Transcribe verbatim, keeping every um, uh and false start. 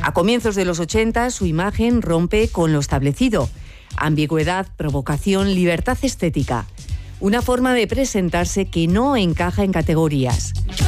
A comienzos de los ochenta, su imagen rompe con lo establecido. Ambigüedad, provocación, libertad estética. Una forma de presentarse que no encaja en categorías.